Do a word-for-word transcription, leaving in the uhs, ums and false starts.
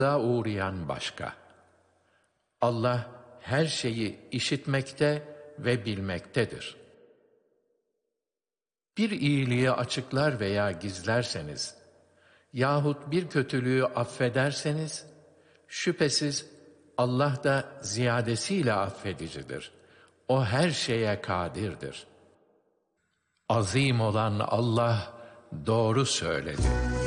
uğrayan başka. Allah her şeyi işitmekte ve bilmektedir. Bir iyiliği açıklar veya gizlerseniz yahut bir kötülüğü affederseniz şüphesiz Allah da ziyadesiyle affedicidir. O her şeye kadirdir. Azim olan Allah doğru söyledi.